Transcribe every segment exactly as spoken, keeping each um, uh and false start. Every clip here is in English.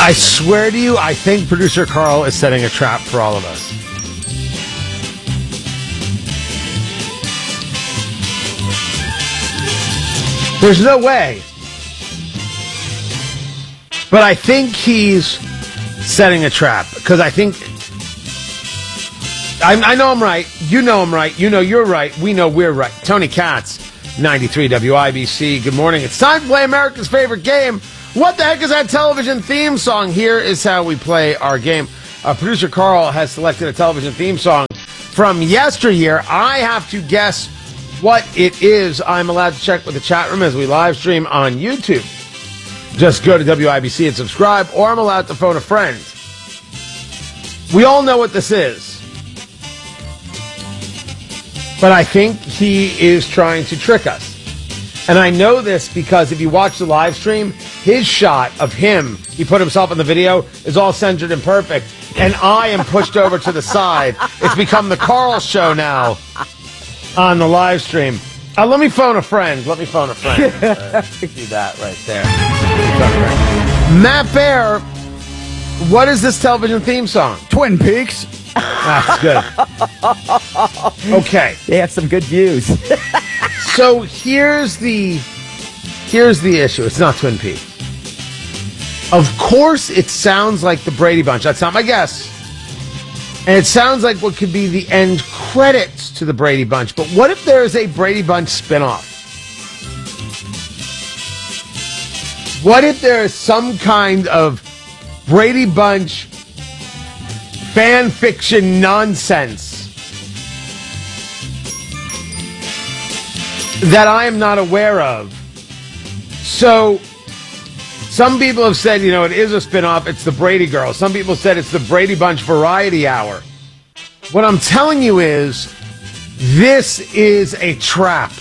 I swear to you, I think producer Carl is setting a trap for all of us. There's no way. But I think he's setting a trap because I think I, I know I'm right. You know I'm right. You know you're right. We know we're right. Tony Katz, ninety-three W I B C. Good morning. It's time to play America's favorite game. What the heck is that television theme song? Here is how we play our game. Uh, Producer Carl has selected a television theme song from yesteryear. I have to guess what it is. I'm allowed to check with the chat room as we live stream on YouTube. Just go to W I B C and subscribe, or I'm allowed to phone a friend. We all know what this is. But I think he is trying to trick us. And I know this because if you watch the live stream, his shot of him, he put himself in the video, is all centered and perfect. And I am pushed over to the side. It's become the Carl show now on the live stream. Uh, let me phone a friend. Let me phone a friend. Uh, do that right there. Matt Bear, what is this television theme song? Twin Peaks. That's good. Okay. They have some good views. So here's the here's the issue. It's not Twin Peaks. Of course, it sounds like the Brady Bunch. That's not my guess. And it sounds like what could be the end credits to the Brady Bunch. But what if there is a Brady Bunch spinoff? What if there is some kind of Brady Bunch fan fiction nonsense that I am not aware of? So, some people have said, you know, it is a spinoff. It's the Brady Girl. Some people said it's the Brady Bunch Variety Hour. What I'm telling you is, this is a trap.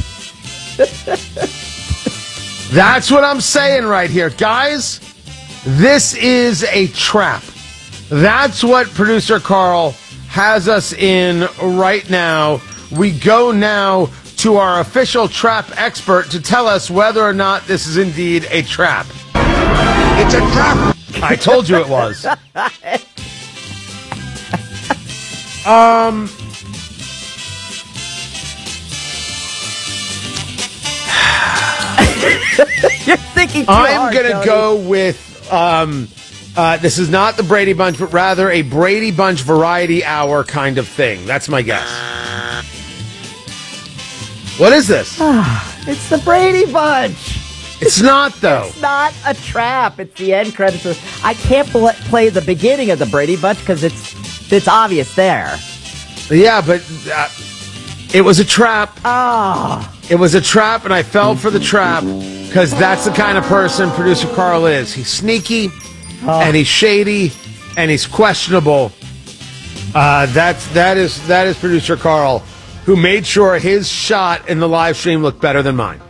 That's what I'm saying right here. Guys, this is a trap. That's what producer Carl has us in right now. We go now to our official trap expert to tell us whether or not this is indeed a trap. It's a trap. I told you it was. Um. You're thinking too I'm hard, gonna Tony. go with um. Uh, this is not the Brady Bunch, but rather a Brady Bunch Variety Hour kind of thing. That's my guess. What is this? It's the Brady Bunch. It's not, though. It's not a trap. It's the end credits. I can't bl- play the beginning of the Brady Bunch because it's it's obvious there. Yeah, but uh, it was a trap. Ah. It was a trap, and I fell for the trap because that's the kind of person producer Carl is. He's sneaky, Oh. and he's shady, and he's questionable. Uh, that's that is that is producer Carl, who made sure his shot in the live stream looked better than mine.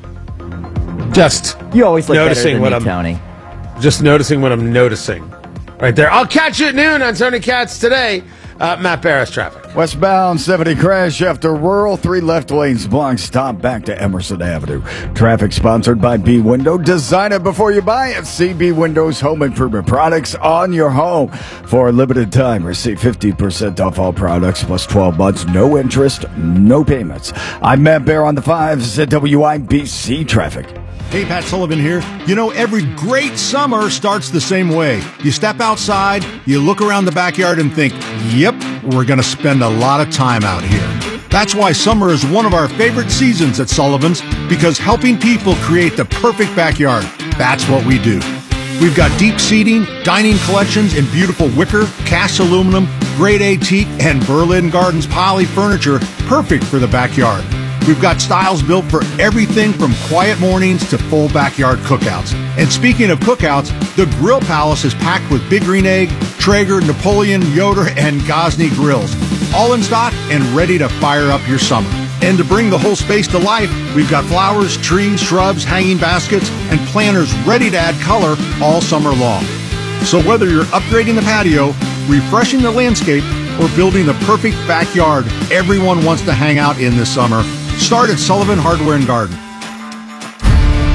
Just You always look noticing better what than me, I'm Tony. just noticing what I'm noticing right there. I'll catch you at noon on Tony Katz today. Uh, Matt Barris traffic. Westbound seventy crash after rural. Three left lanes blocked. Stop back to Emerson Avenue. Traffic sponsored by B Window. Design it before you buy it. See B Window's home improvement products on your home. For a limited time, receive fifty percent off all products plus twelve months. No interest, no payments. I'm Matt Bear on the fives at W I B C Traffic. Hey, Pat Sullivan here. You know, every great summer starts the same way. You step outside, you look around the backyard and think, yep, we're going to spend a lot of time out here. That's why summer is one of our favorite seasons at Sullivan's, because helping people create the perfect backyard, that's what we do. We've got deep seating, dining collections in beautiful wicker, cast aluminum, grade A teak, and Berlin Gardens poly furniture, perfect for the backyard. We've got styles built for everything from quiet mornings to full backyard cookouts. And speaking of cookouts, the Grill Palace is packed with Big Green Egg, Traeger, Napoleon, Yoder, and Gosney grills. All in stock and ready to fire up your summer. And to bring the whole space to life, we've got flowers, trees, shrubs, hanging baskets, and planters ready to add color all summer long. So whether you're upgrading the patio, refreshing the landscape, or building the perfect backyard everyone wants to hang out in this summer, start at Sullivan Hardware and Garden.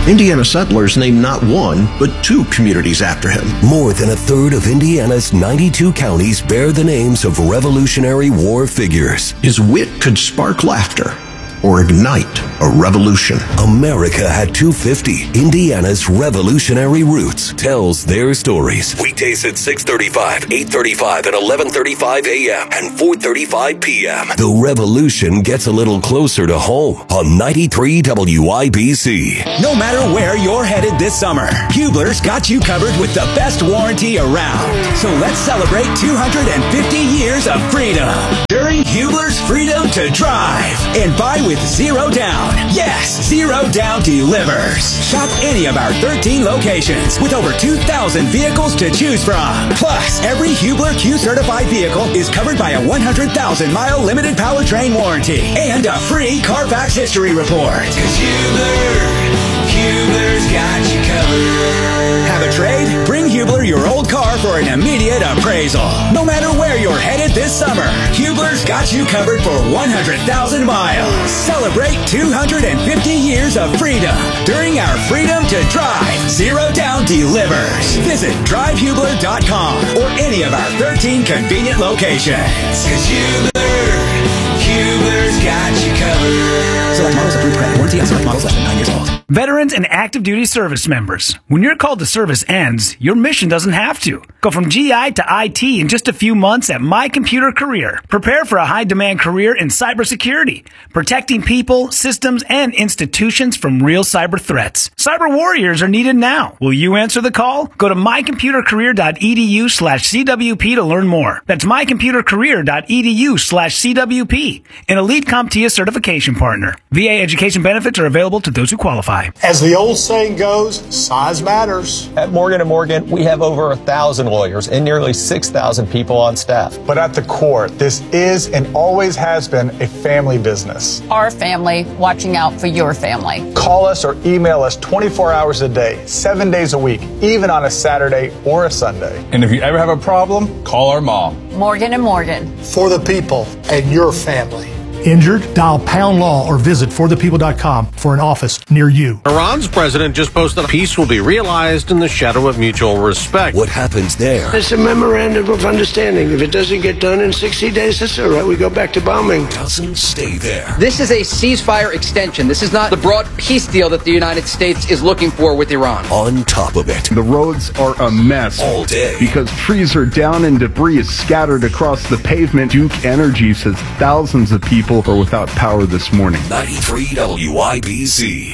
Indiana settlers named not one, but two communities after him. More than a third of Indiana's ninety-two counties bear the names of Revolutionary War figures. His wit could spark laughter or ignite a revolution. America had two fifty. Indiana's revolutionary roots tells their stories. Weekdays at six thirty-five, eight thirty-five, and eleven thirty-five a.m. and four thirty-five p.m. The revolution gets a little closer to home on ninety-three W I B C. No matter where you're headed this summer, Hubler's got you covered with the best warranty around. So let's celebrate two hundred fifty years of freedom during Hubler's Freedom to Drive and buy with zero down. Yes, zero down delivers. Shop any of our thirteen locations with over two thousand vehicles to choose from. Plus, every Hubler Q-certified vehicle is covered by a one hundred thousand mile limited powertrain warranty and a free Carfax history report. 'Cause Hubler, Hubler's got you covered. Have a trade? Bring Hubler your old car for an immediate appraisal. No matter where you're headed this summer, Hubler's got you covered for one hundred thousand miles. Celebrate two hundred fifty years of freedom during our Freedom to Drive Zero Down Delivers. Visit drive hubler dot com or any of our thirteen convenient locations. 'Cause Hubler, Hubler's got you covered. Select models approved credit. Warranty on select models less than nine years old. Veterans and active duty service members. When your call to service ends, your mission doesn't have to. Go from G I to I T in just a few months at My Computer Career. Prepare for a high-demand career in cybersecurity, protecting people, systems, and institutions from real cyber threats. Cyber warriors are needed now. Will you answer the call? Go to my computer career dot e d u slash c w p to learn more. That's my computer career dot e d u slash c w p, an elite CompTIA certification partner. V A education benefits are available to those who qualify. As the old saying goes, size matters. At Morgan and Morgan, we have over a thousand lawyers and nearly six thousand people on staff. But at the core, this is and always has been a family business. Our family watching out for your family. Call us or email us twenty-four hours a day, seven days a week, even on a Saturday or a Sunday. And if you ever have a problem, call our mom. Morgan and Morgan. For the people and your family. Injured? Dial pound law or visit for the people dot com for an office near you. Iran's president just posted peace will be realized in the shadow of mutual respect. What happens there? It's a memorandum of understanding. If it doesn't get done in sixty days, that's all right. We go back to bombing. Doesn't stay there. This is a ceasefire extension. This is not the broad peace deal that the United States is looking for with Iran. On top of it, the roads are a mess all day because trees are down and debris is scattered across the pavement. Duke Energy says thousands of people are without power this morning. ninety-three W I B C.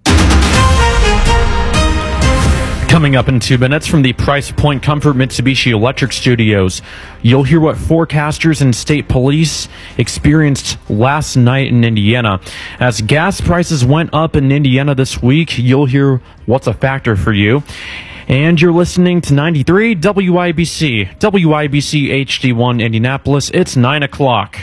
Coming up in two minutes from the Price Point Comfort Mitsubishi Electric Studios, you'll hear what forecasters and state police experienced last night in Indiana. As gas prices went up in Indiana this week, you'll hear what's a factor for you. And you're listening to ninety-three W I B C, W I B C H D one Indianapolis. It's nine o'clock.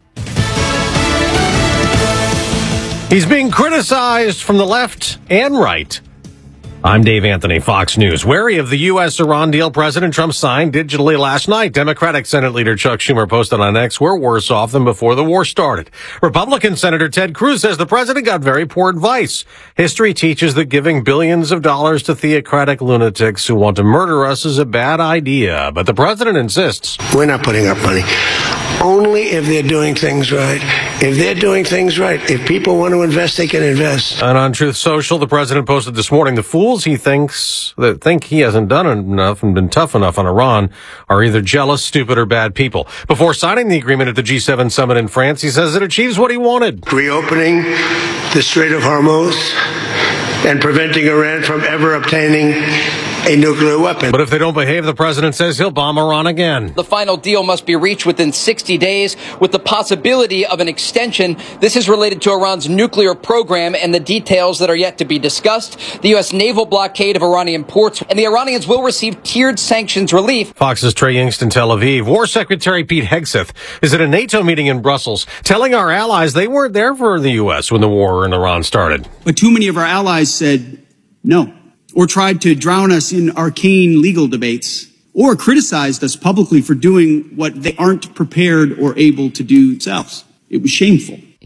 He's being criticized from the left and right. I'm Dave Anthony, Fox News. Wary of the U S Iran deal President Trump signed digitally last night, Democratic Senate Leader Chuck Schumer posted on X, we're worse off than before the war started. Republican Senator Ted Cruz says the president got very poor advice. History teaches that giving billions of dollars to theocratic lunatics who want to murder us is a bad idea. But the president insists. We're not putting up money. Only if they're doing things right. If they're doing things right, if people want to invest, they can invest. And on Truth Social, the president posted this morning, the fools he thinks that think he hasn't done enough and been tough enough on Iran are either jealous, stupid, or bad people. Before signing the agreement at the G seven summit in France, he says it achieves what he wanted. Reopening the Strait of Hormuz and preventing Iran from ever obtaining a nuclear weapon. But if they don't behave, the president says he'll bomb Iran again. The final deal must be reached within sixty days with the possibility of an extension. This is related to Iran's nuclear program and the details that are yet to be discussed. The U S naval blockade of Iranian ports, and the Iranians will receive tiered sanctions relief. Fox's Trey Yingst in Tel Aviv. War Secretary Pete Hegseth is at a NATO meeting in Brussels, telling our allies they weren't there for the U S when the war in Iran started. But too many of our allies said no, or tried to drown us in arcane legal debates, or criticized us publicly for doing what they aren't prepared or able to do themselves. It was shameful.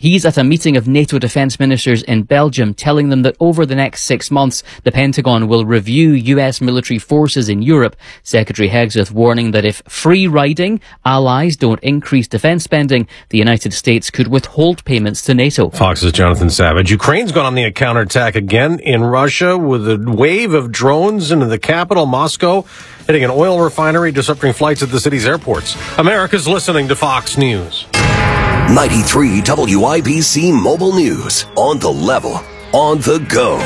He's at a meeting of NATO defense ministers in Belgium, telling them that over the next six months, the Pentagon will review U S military forces in Europe. Secretary Hegseth warning that if free-riding allies don't increase defense spending, the United States could withhold payments to NATO. Fox's Jonathan Savage. Ukraine's gone on the counterattack again in Russia with a wave of drones into the capital, Moscow, hitting an oil refinery, disrupting flights at the city's airports. America's listening to Fox News. ninety-three W I B C Mobile News. On the level. On the go.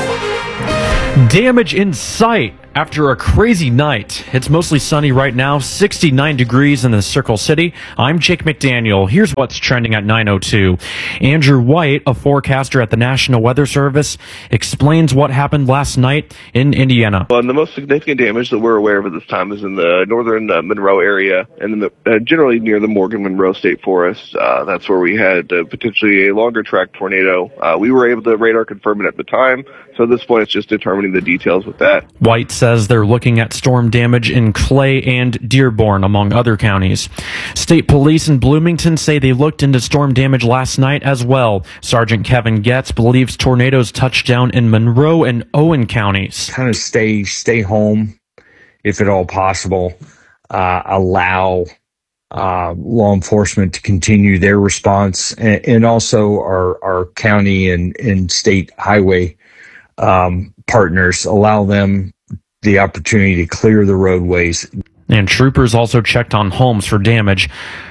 Damage in sight after a crazy night. It's mostly sunny right now, sixty-nine degrees in the Circle City. I'm Jake McDaniel. Here's what's trending at nine oh two. Andrew White, a forecaster at the National Weather Service, explains what happened last night in Indiana. Well, and the most significant damage that we're aware of at this time is in the northern uh, Monroe area, and in the, uh, generally near the Morgan-Monroe State Forest. Uh, that's where we had uh, potentially a longer track tornado. Uh, we were able to radar confirm it at the time, so at this point it's just determining the details with that. White says they're looking at storm damage in Clay and Dearborn, among other counties. State police in Bloomington say they looked into storm damage last night as well. Sergeant Kevin Getz believes tornadoes touched down in Monroe and Owen counties. Kind of stay stay home if at all possible. Uh, allow uh, law enforcement to continue their response, and, and also our, our county and, and state highway um, partners, allow them the opportunity to clear the roadways. And troopers also checked on homes for damage.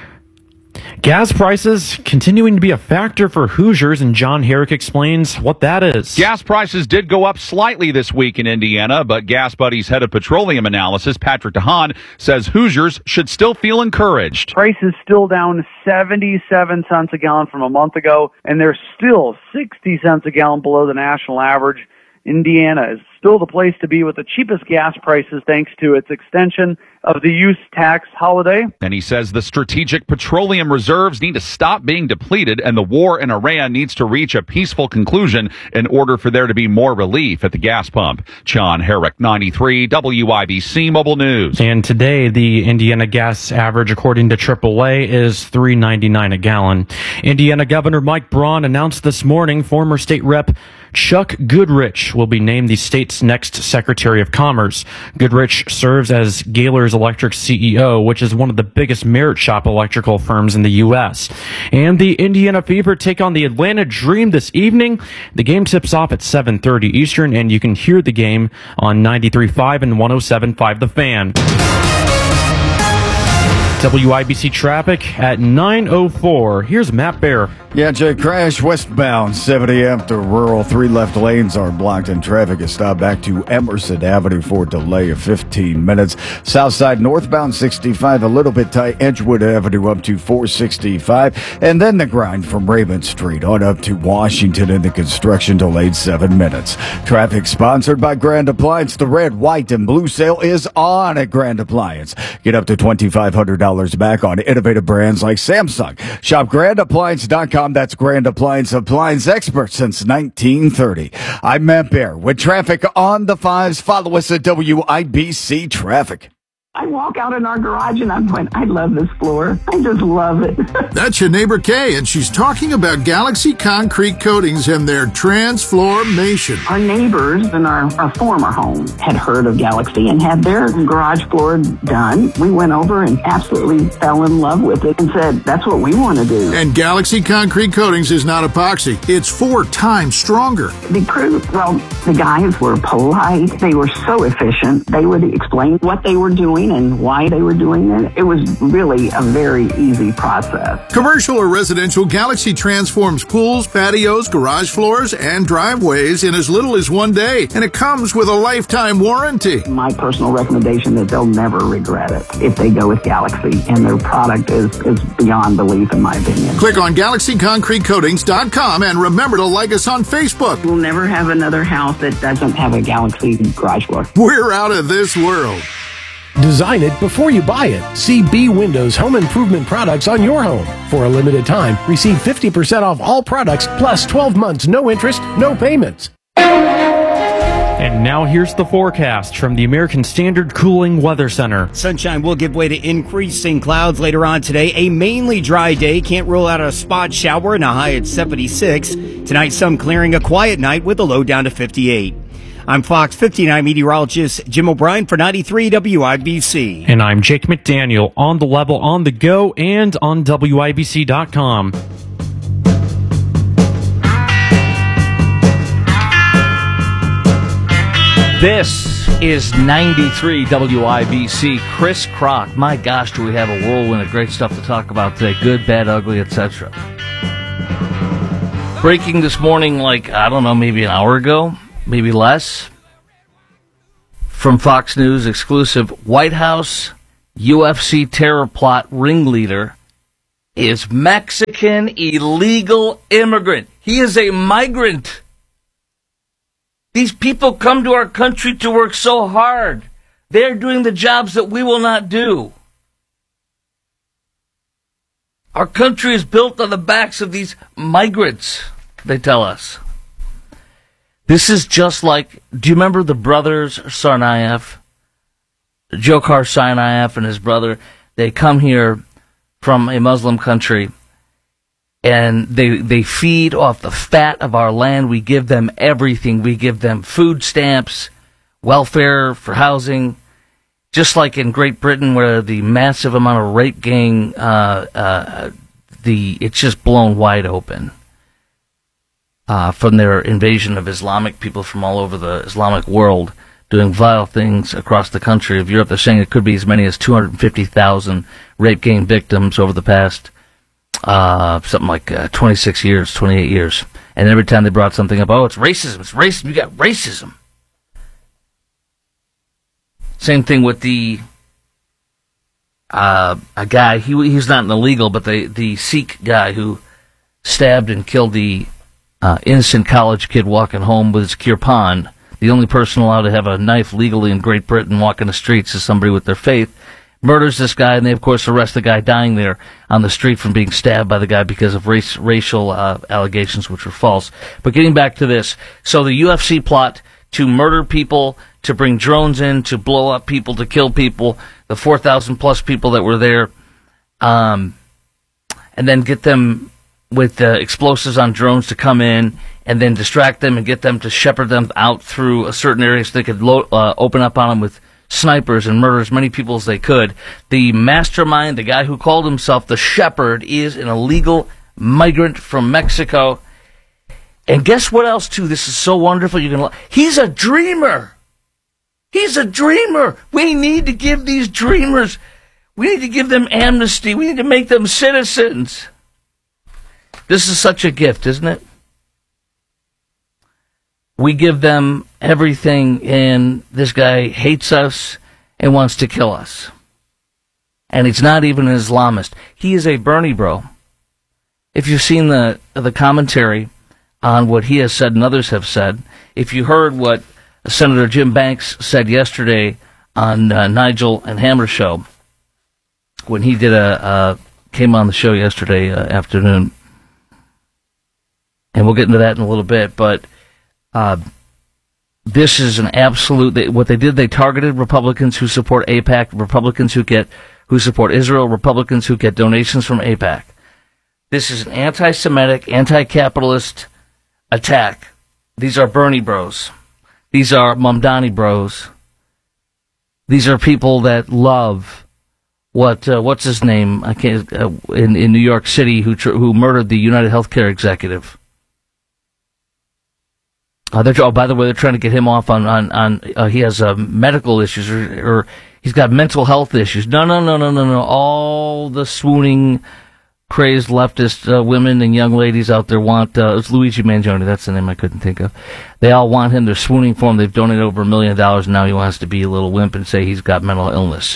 Gas prices continuing to be a factor for Hoosiers, and John Herrick explains what that is. Gas prices did go up slightly this week in Indiana, but Gas Buddy's head of petroleum analysis, Patrick DeHaan, says Hoosiers should still feel encouraged. Prices still down seventy-seven cents a gallon from a month ago, and they're still sixty cents a gallon below the national average. Indiana is still the place to be with the cheapest gas prices thanks to its extension of the use tax holiday. And he says the strategic petroleum reserves need to stop being depleted, and the war in Iran needs to reach a peaceful conclusion in order for there to be more relief at the gas pump. John Herrick, ninety-three W I B C Mobile News. And today, the Indiana gas average, according to triple A, is three ninety-nine a gallon. Indiana Governor Mike Braun announced this morning former state rep Chuck Goodrich will be named the state's next Secretary of Commerce. Goodrich serves as Gaylor's Electric C E O, which is one of the biggest merit shop electrical firms in the U S. And the Indiana Fever take on the Atlanta Dream this evening. The game tips off at seven thirty Eastern, and you can hear the game on ninety-three point five and one oh seven point five The Fan. W I B C traffic at nine oh four. Here's Matt Bear. Yeah, Jay, crash westbound seventy after rural. Three left lanes are blocked and traffic is stopped back to Emerson Avenue for a delay of fifteen minutes. Southside northbound sixty-five, a little bit tight. Edgewood Avenue up to four sixty-five. And then the grind from Raymond Street on up to Washington, and the construction delayed seven minutes. Traffic sponsored by Grand Appliance. The red, white, and blue sale is on at Grand Appliance. Get up to twenty-five hundred dollars back on innovative brands like Samsung. Shop grand appliance dot com. That's Grand Appliance, appliance expert since nineteen thirty. I'm Matt Bear with traffic on the fives. Follow us at W I B C Traffic. I walk out in our garage and I'm going, I love this floor. I just love it. That's your neighbor Kay, and she's talking about Galaxy Concrete Coatings and their transformation. Our neighbors in our, our former home had heard of Galaxy and had their garage floor done. We went over and absolutely fell in love with it and said, that's what we want to do. And Galaxy Concrete Coatings is not epoxy. It's four times stronger. The crew, well, the guys were polite. They were so efficient. They would explain what they were doing and why they were doing it. It was really a very easy process. Commercial or residential, Galaxy transforms pools, patios, garage floors, and driveways in as little as one day, and it comes with a lifetime warranty. My personal recommendation is they'll never regret it if they go with Galaxy, and their product is, is beyond belief, in my opinion. Click on Galaxy Concrete Coatings dot com and remember to like us on Facebook. We'll never have another house that doesn't have a Galaxy garage floor. We're out of this world. Design it before you buy it. See B Windows home improvement products on your home. For a limited time, receive fifty percent off all products plus twelve months, no interest, no payments. And now here's the forecast from the American Standard Cooling Weather Center. Sunshine will give way to increasing clouds later on today. A mainly dry day. Can't rule out a spot shower and a high at seventy-six. Tonight, some clearing, a quiet night with a low down to fifty-eight. I'm Fox fifty-nine meteorologist Jim O'Brien for ninety-three W I B C. And I'm Jake McDaniel, on the level, on the go, and on W I B C dot com. This is ninety-three W I B C. Chris Crock. My gosh, do we have a whirlwind of great stuff to talk about today. Good, bad, ugly, et cetera. Breaking this morning, like, I don't know, maybe an hour ago, maybe less. From Fox News, exclusive, White House U F C terror plot ringleader is Mexican illegal immigrant. He is a migrant. These people come to our country to work so hard. They're doing the jobs that we will not do. Our country is built on the backs of these migrants, they tell us. This is just like, do you remember the brothers Tsarnaev? Dzhokhar Tsarnaev and his brother, they come here from a Muslim country, and they they feed off the fat of our land. We give them everything. We give them food stamps, welfare for housing, just like in Great Britain, where the massive amount of rape gang, uh, uh, the it's just blown wide open uh, from their invasion of Islamic people from all over the Islamic world, doing vile things across the country of Europe. They're saying it could be as many as two hundred fifty thousand rape gang victims over the past Uh, something like uh, twenty-six years, twenty-eight years. And every time they brought something up, oh, it's racism, it's racism, you got racism. Same thing with the, uh, a guy, he he's not an illegal, but the, the Sikh guy who stabbed and killed the uh, innocent college kid walking home with his kirpan. The only person allowed to have a knife legally in Great Britain walking the streets is somebody with their faith. Murders this guy, and they, of course, arrest the guy dying there on the street from being stabbed by the guy because of race, racial uh, allegations, which were false. But getting back to this, so the U F C plot to murder people, to bring drones in, to blow up people, to kill people, the four thousand plus people that were there, um, and then get them with uh, explosives on drones to come in, and then distract them and get them to shepherd them out through a certain area so they could lo- uh, open up on them with snipers and murder as many people as they could. The mastermind, the guy who called himself the Shepherd, is an illegal migrant from Mexico. And guess what else, too? This is so wonderful. You can. He's a dreamer. He's a dreamer. We need to give these dreamers, we need to give them amnesty. We need to make them citizens. This is such a gift, isn't it? We give them everything, and this guy hates us and wants to kill us. And he's not even an Islamist. He is a Bernie bro. If you've seen the the commentary on what he has said and others have said, if you heard what Senator Jim Banks said yesterday on uh, Nigel and Hammer show, when he did a uh, came on the show yesterday uh, afternoon, and we'll get into that in a little bit, but Uh, this is an absolute, they, what they did, they targeted Republicans who support AIPAC, Republicans who get, who support Israel, Republicans who get donations from AIPAC. This is an anti-Semitic, anti-capitalist attack. These are Bernie bros. These are Mamdani bros. These are people that love what, uh, what's his name, I can't, uh, in, in New York City, who, tr- who murdered the United Healthcare executive. Uh, they're, oh, by the way, they're trying to get him off on, on, on uh, he has uh, medical issues, or, or he's got mental health issues. No, no, no, no, no, no. All the swooning, crazed leftist uh, women and young ladies out there want, uh, it's Luigi Mangione, that's the name I couldn't think of. They all want him, they're swooning for him. They've donated over a million dollars, and now he wants to be a little wimp and say he's got mental illness.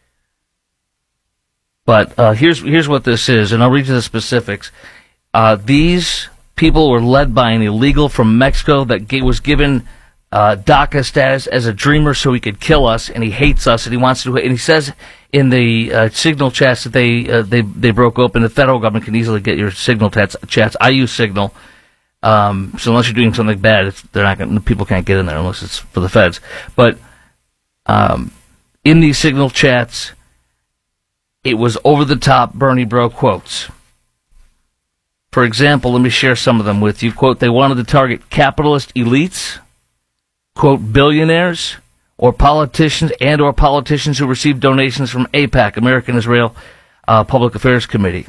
But uh, here's here's what this is, and I'll read you the specifics. Uh, these people were led by an illegal from Mexico that was given uh, DACA status as a dreamer so he could kill us, and he hates us, and he wants to. And he says in the uh, Signal chats that they uh, they they broke open. The federal government can easily get your Signal chats. chats. I use Signal. Um, so unless you're doing something bad, it's, they're not going. People can't get in there unless it's for the feds. But um, in these Signal chats, it was over the top Bernie bro quotes. For example, let me share some of them with you. Quote: they wanted to target capitalist elites, quote, billionaires, or politicians and or politicians who received donations from AIPAC, American Israel uh, Public Affairs Committee.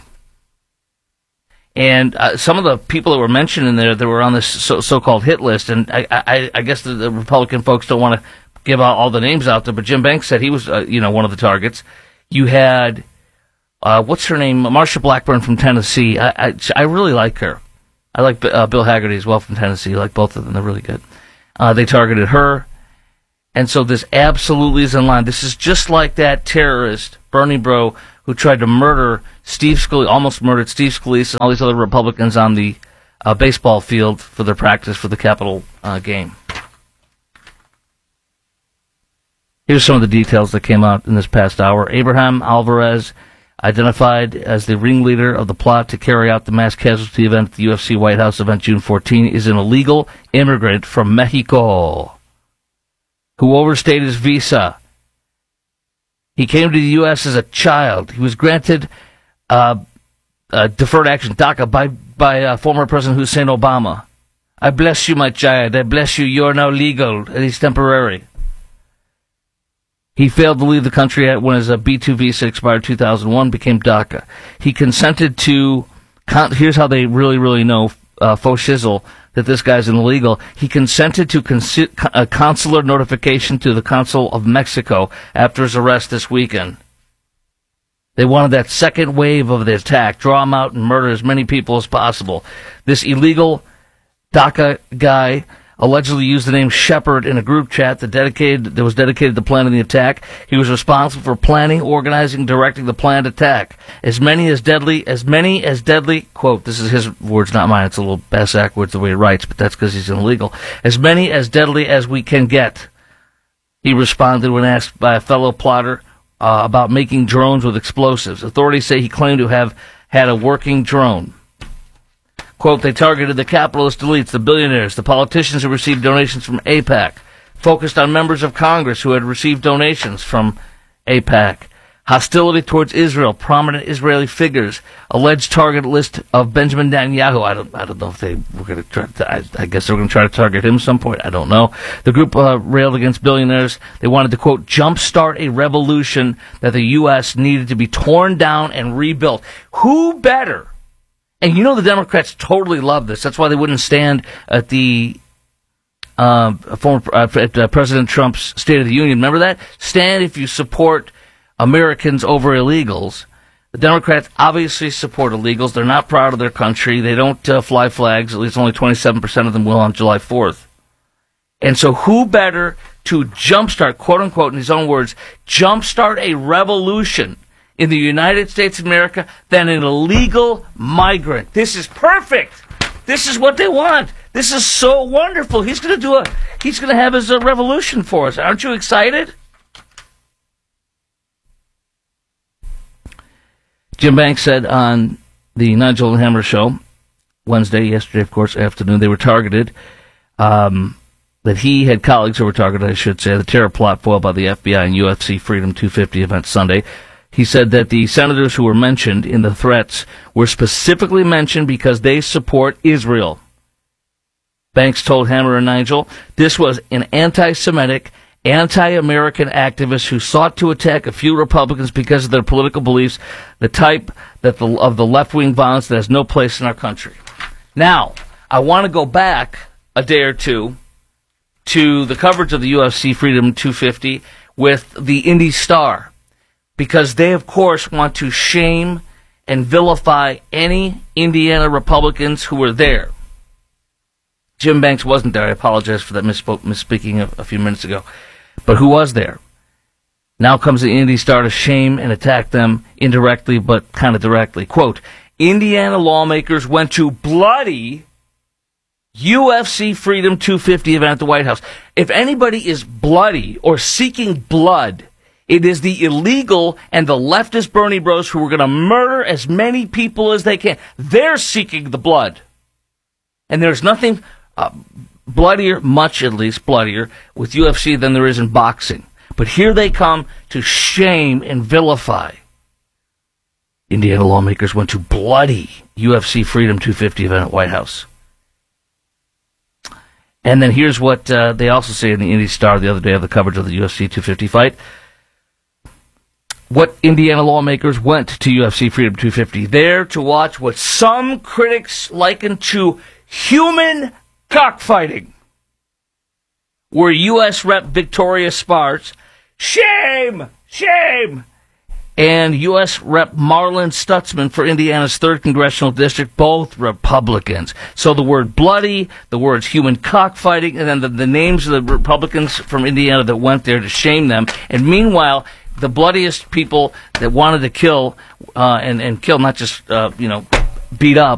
And uh, some of the people that were mentioned in there that were on this so- so-called hit list, and I, I, I guess the, the Republican folks don't want to give out all the names out there, but Jim Banks said he was, uh, you know, one of the targets. You had, uh, what's her name? Marsha Blackburn from Tennessee. I, I, I really like her. I like uh, Bill Hagerty as well from Tennessee. I like both of them. They're really good. Uh, they targeted her. And so this absolutely is in line. This is just like that terrorist, Bernie Bro, who tried to murder Steve Scalise, almost murdered Steve Scalise and all these other Republicans on the uh, baseball field for their practice for the Capitol uh, game. Here's some of the details that came out in this past hour. Abraham Alvarez, identified as the ringleader of the plot to carry out the mass casualty event at the U F C White House event June fourteenth, is an illegal immigrant from Mexico who overstayed his visa. He came to the U S as a child. He was granted uh, uh, deferred action, DACA, by, by uh, former President Hussein Obama. I bless you, my child. I bless you. You are now legal, at least temporary. He failed to leave the country when his uh, B two visa expired in two thousand one, became DACA. He consented to, con- here's how they really, really know, uh, faux shizzle, that this guy's illegal. He consented to consi- a consular notification to the Consul of Mexico after his arrest this weekend. They wanted that second wave of the attack, draw him out and murder as many people as possible. This illegal DACA guy allegedly used the name Shepard in a group chat that dedicated that was dedicated to planning the attack. He was responsible for planning, organizing, directing the planned attack. As many as deadly, as many as deadly, quote, this is his words, not mine, it's a little backwards the way he writes, but that's because he's illegal. As many as deadly as we can get, he responded when asked by a fellow plotter uh, about making drones with explosives. Authorities say he claimed to have had a working drone. Quote, they targeted the capitalist elites, the billionaires, the politicians who received donations from AIPAC, focused on members of Congress who had received donations from AIPAC. Hostility towards Israel, prominent Israeli figures, alleged target list of Benjamin Netanyahu. I don't, I don't know if they were going to try to, I, I guess they were going to try to target him at some point. I don't know. The group uh, railed against billionaires. They wanted to, quote, jumpstart a revolution that the U S needed to be torn down and rebuilt. Who better? And you know the Democrats totally love this. That's why they wouldn't stand at the uh, former uh, at uh, President Trump's State of the Union. Remember that? Stand if you support Americans over illegals. The Democrats obviously support illegals. They're not proud of their country. They don't uh, fly flags. At least only twenty-seven percent of them will on July fourth. And so who better to jumpstart, quote unquote, in his own words, jumpstart a revolution in the United States of America than an illegal migrant? This is perfect. This is what they want. This is so wonderful. He's going to do a, he's going to have his uh, revolution for us. Aren't you excited? Jim Banks said on the Nigel and Hammer show Wednesday, yesterday, of course, afternoon, they were targeted, um, that he had colleagues who were targeted, I should say, the terror plot foiled by the F B I and U F C Freedom two fifty event Sunday. He said that the senators who were mentioned in the threats were specifically mentioned because they support Israel. Banks told Hammer and Nigel this was an anti-Semitic, anti-American activist who sought to attack a few Republicans because of their political beliefs, the type that the, of the left-wing violence that has no place in our country. Now, I want to go back a day or two to the coverage of the U F C Freedom two fifty with the Indy Star, because they, of course, want to shame and vilify any Indiana Republicans who were there. Jim Banks wasn't there. I apologize for that misspoke, misspeaking a, a few minutes ago. But who was there? Now comes the Indy Star to shame and attack them indirectly, but kind of directly. Quote, Indiana lawmakers went to bloody U F C Freedom two fifty event at the White House. If anybody is bloody or seeking blood, it is the illegal and the leftist Bernie bros who are going to murder as many people as they can. They're seeking the blood. And there's nothing uh, bloodier, much at least bloodier, with U F C than there is in boxing. But here they come to shame and vilify. Indiana lawmakers went to bloody U F C Freedom two fifty event at White House. And then here's what uh, they also say in the Indy Star the other day of the coverage of the U F C two fifty fight. What Indiana lawmakers went to U F C Freedom two fifty, there to watch what some critics liken to human cockfighting, where U S Rep Victoria Sparks, shame, shame, and U S Rep Marlin Stutzman for Indiana's third Congressional District, both Republicans. So the word bloody, the words human cockfighting, and then the, the names of the Republicans from Indiana that went there to shame them. And meanwhile, the bloodiest people that wanted to kill uh, and, and kill, not just, uh, you know, beat up,